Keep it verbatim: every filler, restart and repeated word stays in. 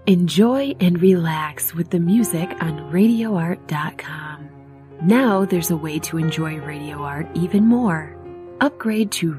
Enjoy and relax with the music on radio art dot com. Now there's a way to enjoy Radio Art even more. Upgrade to